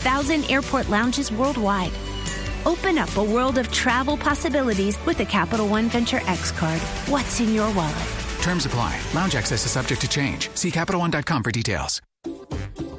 1,000 airport lounges worldwide. Open up a world of travel possibilities with the Capital One Venture X card. What's in your wallet? Terms apply. Lounge access is subject to change. See CapitalOne.com for details.